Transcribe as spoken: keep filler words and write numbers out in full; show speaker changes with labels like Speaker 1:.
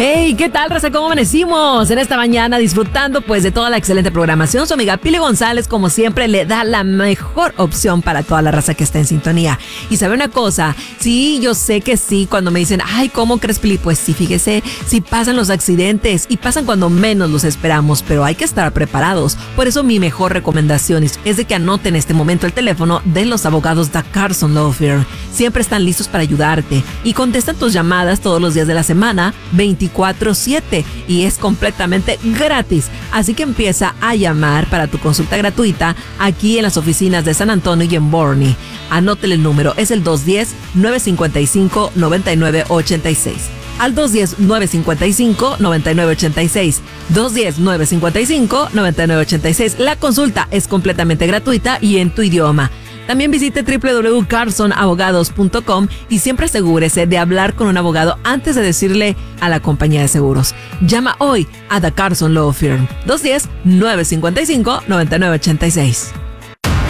Speaker 1: Hey, ¿qué tal, raza? ¿Cómo amanecimos en esta mañana disfrutando pues de toda la excelente programación? Su amiga Pili González, como siempre, le da la mejor opción para toda la raza que está en sintonía. Y sabe una cosa, sí, yo sé que sí, cuando me dicen, ay, ¿cómo crees, Pili? Pues sí, fíjese, sí pasan los accidentes y pasan cuando menos los esperamos, pero hay que estar preparados. Por eso mi mejor recomendación es de que anoten en este momento el teléfono de los abogados de Carson Law Firm. Siempre están listos para ayudarte y contestan tus llamadas todos los días de la semana, veinticuatro siete, y es completamente gratis. Así que empieza a llamar para tu consulta gratuita aquí en las oficinas de San Antonio y en Boerne. Anótele el número, es el dos uno cero, nueve cinco cinco, nueve nueve ocho seis. Al dos uno cero, nueve cinco cinco, nueve nueve ocho seis. dos uno cero, nueve cinco cinco, nueve nueve ocho seis. La consulta es completamente gratuita y en tu idioma. También visite doble u doble u doble u punto carson abogados punto com y siempre asegúrese de hablar con un abogado antes de decirle a la compañía de seguros. Llama hoy a The Carson Law Firm. dos uno cero, nueve cinco cinco, nueve nueve ocho seis.